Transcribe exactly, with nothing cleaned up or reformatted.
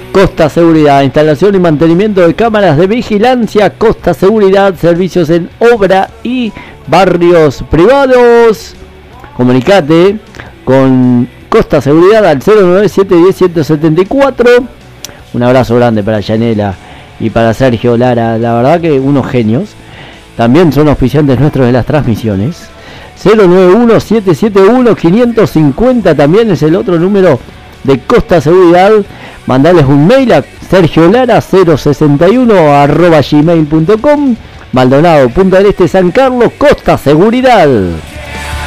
Costa Seguridad, instalación y mantenimiento de cámaras de vigilancia. Costa Seguridad, servicios en obra y barrios privados. Comunicate con Costa Seguridad al cero nueve siete uno cero uno siete cuatro. Un abrazo grande para Yanela y para Sergio Lara, la verdad que unos genios. También son auspiciantes nuestros de las transmisiones. Cero nueve uno siete siete uno cinco cinco cero también es el otro número de Costa Seguridad. Mandales un mail a sergiolara cero sesenta y uno arroba gmail punto com. Maldonado, Punta del Este, San Carlos, Costa Seguridad.